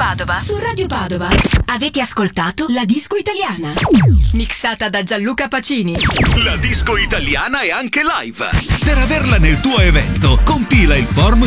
Padova. Su Radio Padova avete ascoltato La Disco Italiana, mixata da Gianluca Pacini. La disco italiana è anche live. Per averla nel tuo evento, compila il form